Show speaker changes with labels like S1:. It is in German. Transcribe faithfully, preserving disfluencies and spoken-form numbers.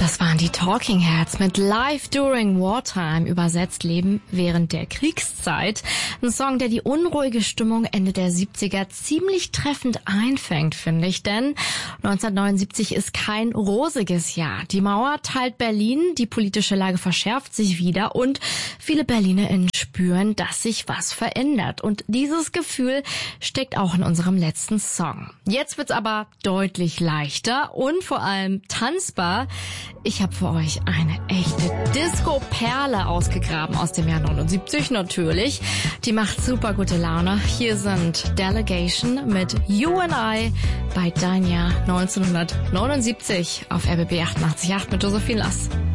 S1: Das waren die Talking Heads mit Life During Wartime, übersetzt Leben während der Kriegszeit. Ein Song, der die unruhige Stimmung Ende der siebziger ziemlich treffend einfängt, finde ich. Denn neunzehnhundertneunundsiebzig ist kein rosiges Jahr. Die Mauer teilt Berlin, die politische Lage verschärft sich wieder und viele BerlinerInnen spüren, dass sich was verändert. Und dieses Gefühl steckt auch in unserem letzten Song. Jetzt wird's aber deutlich leichter und vor allem tanzbar. Ich habe für euch eine echte Disco-Perle ausgegraben aus dem Jahr neunundsiebzig natürlich. Die macht super gute Laune. Hier sind Delegation mit You and I bei Dein Jahr neunzehnhundertneunundsiebzig auf R B B achtundachtzig Komma acht mit Josephine Lass.